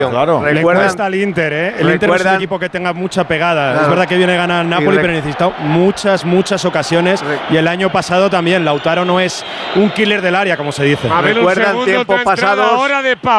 Claro. Le cuesta al Inter, ¿eh? El Inter es un equipo que tenga mucha pegada. Claro. Es verdad que viene a ganar Napoli, pero necesita muchas ocasiones. Y el año pasado también. Lautaro no es un killer del área, como se dice. Recuerdan tiempos pasados. Ahora de Pau.